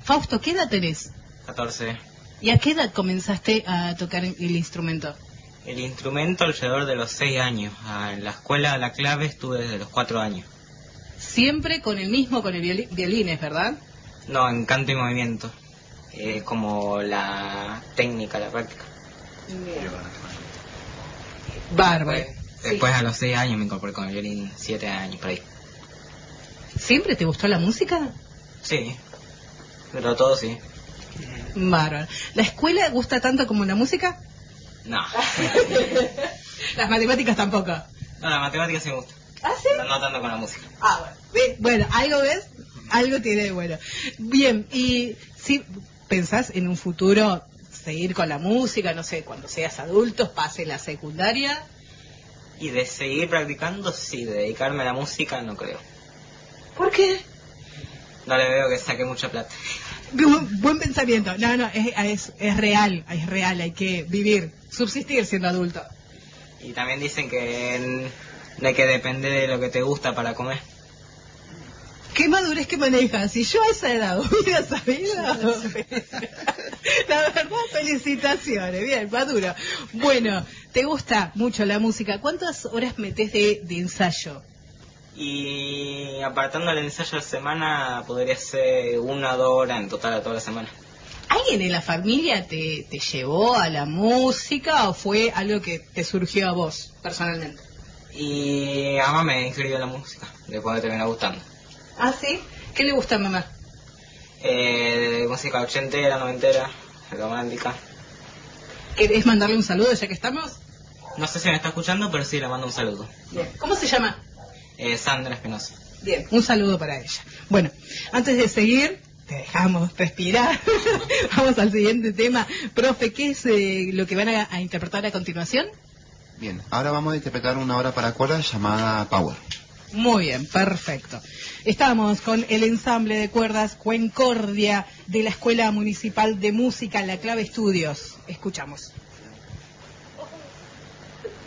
Fausto, ¿qué edad tenés? 14. ¿Y a qué edad comenzaste a tocar el instrumento? El instrumento alrededor de los 6 años. En la escuela La Clave estuve desde los 4 años. Siempre con el mismo, con el violines, ¿verdad? No, en canto y movimiento. Es como la técnica, la práctica. Bárbaro. Después a los 6 años me incorporé con el violín, 7 años por ahí. ¿Siempre te gustó la música? Sí, pero todo sí. Bárbaro. ¿La escuela gusta tanto como la música? No. Las matemáticas tampoco. No, la matemática sí me gusta. ¿Ah, sí? Pero no tanto con la música. Ah, bueno. Bueno, algo ves, algo tiene de bueno. Bien, y si pensás en un futuro seguir con la música, no sé, cuando seas adulto, pase la secundaria. Y de seguir practicando, sí, de dedicarme a la música, no creo. ¿Por qué? No le veo que saque mucha plata. Buen pensamiento. No, es real, hay que vivir, subsistir siendo adulto. Y también dicen de que depende de lo que te gusta para comer. ¿Qué madurez que manejas? Si yo a esa edad hubiera sabido. La verdad, felicitaciones. Bien, maduro. Bueno, ¿te gusta mucho la música? ¿Cuántas horas metes de ensayo? Y apartando el ensayo de semana, podría ser 1 o 2 horas en total a toda la semana. ¿Alguien en la familia te llevó a la música o fue algo que te surgió a vos personalmente? Y mamá me inscribió en la música, después me terminó gustando. ¿Ah, sí? ¿Qué le gusta a mamá? Música ochentera, noventera, romántica. ¿Querés mandarle un saludo ya que estamos? No sé si me está escuchando, pero sí le mando un saludo. Bien. ¿Cómo se llama? Sandra Espinosa. Bien, un saludo para ella. Bueno, antes de seguir, te dejamos respirar. Vamos al siguiente tema. Profe, ¿qué es lo que van a interpretar a continuación? Bien, ahora vamos a interpretar una obra para cuerdas llamada Power. Muy bien, perfecto. Estamos con el ensamble de cuerdas Cuencordia de la Escuela Municipal de Música La Clave Estudios. Escuchamos.